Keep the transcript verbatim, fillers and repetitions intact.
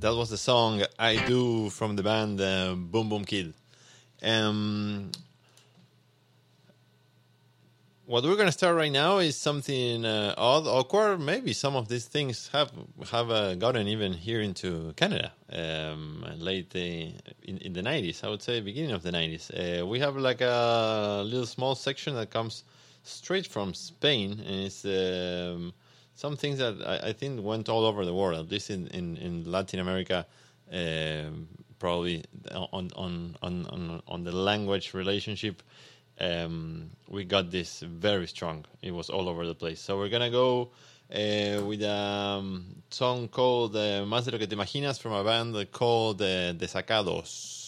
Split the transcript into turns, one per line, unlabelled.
that was the song I Do from the band uh, Boom Boom Kid. Um, what we're going to start right now is something uh, odd, awkward. Maybe some of these things have have uh, gotten even here into Canada um, late uh, in, in the nineties, I would say, beginning of the nineties. Uh, we have like a little small section that comes straight from Spain, and it's... Um, some things that I, I think went all over the world, at least in, in, in Latin America, um, probably on, on, on, on, on the language relationship, um, we got this very strong. It was all over the place. So we're going to go uh, with a um, song called uh, Más de lo que te imaginas from a band called uh, Desacados.